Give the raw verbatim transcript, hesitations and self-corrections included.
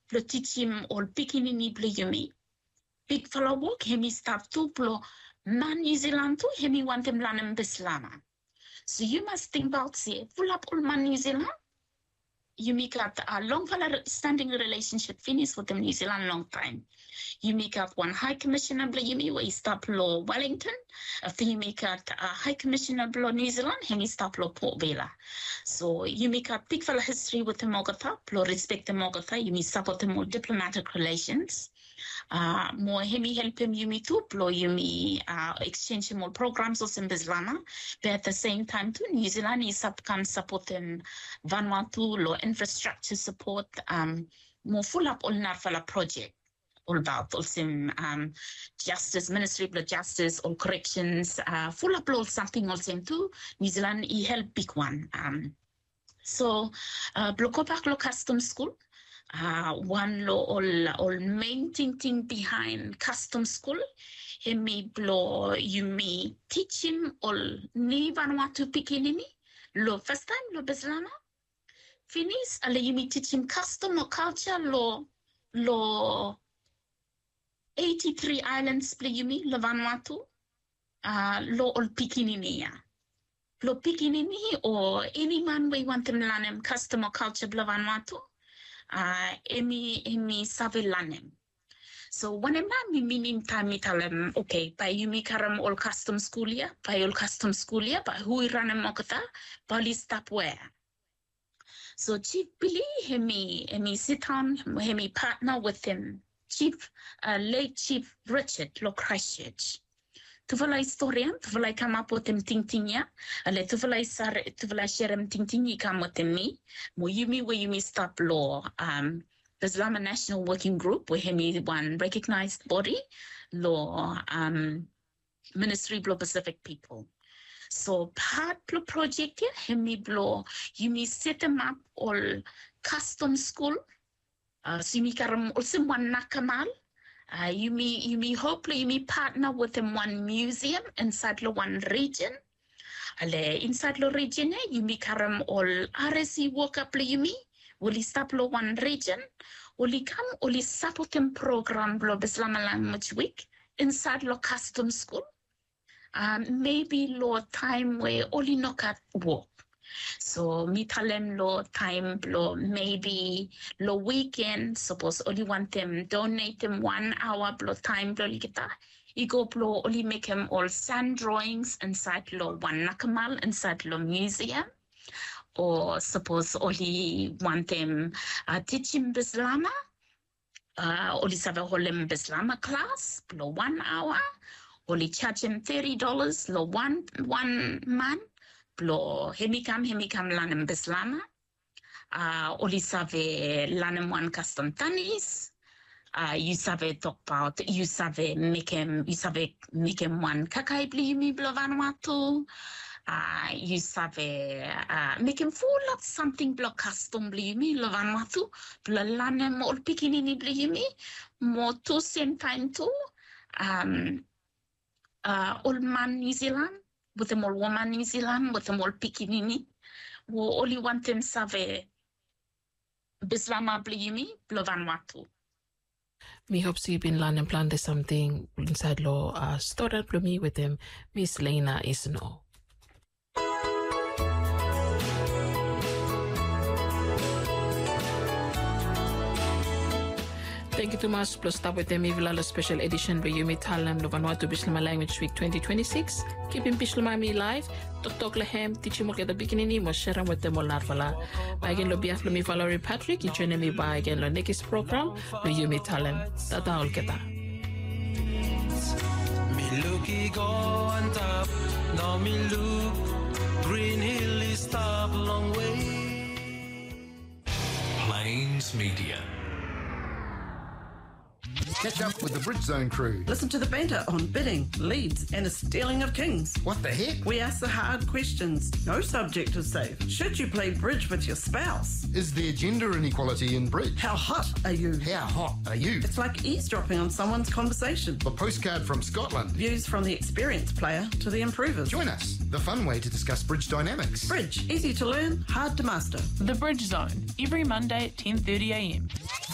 plo tichim ol pikinini plo yumi. Big fella walk, hemi staff tu plo man New Zealand tu, hemi wantem lanem bislama. So you must think about say, full up all man New Zealand. You make up a long standing relationship finish with them New Zealand long time. You make up one High Commissioner blo you me stop law Wellington. After you make up a High Commissioner blo New Zealand, hemi stop law Port Vila. So you make up big fella history with the Mogatha, blo respect the Mogatha, you me support the more diplomatic relations. Uh, more hemi help him you me too, blow you me uh, exchange more programs or some Bislama, but at the same time too, New Zealand is up can support them Vanuatu law infrastructure support, um, more full up all Narfala project, all about all some um justice, Ministry of Justice, all corrections, uh, full up all something all same too. New Zealand he help big one. Um, so uh, Blokopak lo custom school. Uh, one lo all all main thing thing behind custom school. He me blow you me teach him all ni Vanuatu pikinini lo first time lo Bislama finish ale you me teach him custom or culture lo lo eighty-three islands play you me lo Vanuatu uh lo all pikinini ya lo pikinini or any man we want them learn him custom or culture lo Vanuatu. Uh, emi emi savilanem. So when a man meaning time me tell him, okay, by you me karam all custom school ya, by all custom school ya, by who run a mokata, bali stop where. So Chief Billy, hemi hemi sit down, hemi partner with him, Chief uh, late Chief Richard Lo Christchurch. Tuvala historian, tuvala come up with him tintinya, ale tuvala sar tuvala share him tintinyi come with him me. Mo yumi where you me stop law. Um, the Islamic National Working Group where him one recognized body law. Um, Ministry of Pacific People. So part of the project here, him me blow. You me set them up all custom school. Uh, so you me karam also one nakamal. Uh, you may you may hopefully you may partner with them one museum inside the one region. Ale inside the region you may karam all R S C work up you may will stop lo one region. Will come will support them program blo Islam language week inside lo custom school. Um, maybe lo time where only knock at work. So me tell them lo time lo maybe lo weekend suppose only want them donate them one hour lo time lo likita. You go lo only make them all sand drawings inside lo one nakamal inside lo museum. Or suppose only want them uh, teaching Bislama. Uh, only have a whole Bislama class lo one hour. Only charge them thirty dollars lo one one man. Blo hemi kam hemi kam lanem Bislama. Uh, oli save lanem one custom tanis. Uh, you save talk about you save make him you save make him one kakai bli mi blo Vanuatu. Uh, you save uh, make him full of something blo custom bli mi lo Vanuatu. Blo lanem ol pikinini bli mi mo to same time too. Um, uh, old man New Zealand. With them all woman New Zealand, with them all pikinini, we only want them save Bislama blimi, Vanuatu. Me hope so you've been learning plan there's something inside law uh started for me with them, Miss Lena is no. Thank you too much. Plus stop with them Ivila special edition where you meet Talam Vanuatu Bislama Language Week twenty twenty-six. Keeping Bislama me live. Tok tok lehem teaching mo kita bikinini mo share with them all narfala. By again lo biaf lo mi Valerie Patrick. You join me by again lo next program where you meet Talam. Tata all kita. Me looky go on top. Now me look. Green Hill is stop long way. Plains Media. Catch up with the Bridge Zone crew. Listen to the banter on bidding, leads, and the stealing of kings. What the heck? We ask the hard questions. No subject is safe. Should you play bridge with your spouse? Is there gender inequality in bridge? How hot are you? How hot are you? It's like eavesdropping on someone's conversation. A postcard from Scotland. Views from the experienced player to the improvers. Join us, the fun way to discuss bridge dynamics. Bridge, easy to learn, hard to master. The Bridge Zone, every Monday at ten thirty a m